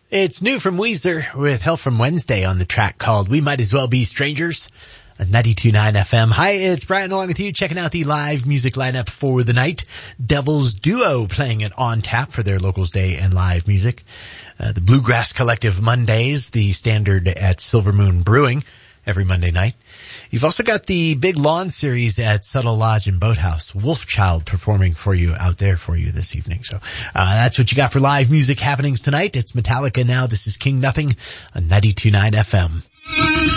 It's new from Weezer with Help from Wednesday on the track called We Might As Well Be Strangers at 92.9 FM. Hi, it's Brian along with you, checking out the live music lineup for the night. Devil's Duo playing it on tap for their Locals Day and live music. The Bluegrass Collective Mondays, the standard at Silver Moon Brewing every Monday night. You've also got the Big Lawn series at Subtle Lodge and Boathouse. Wolfchild performing for you out there for you this evening. So that's what you got for live music happenings tonight. It's Metallica now. This is King Nothing on 92.9 FM.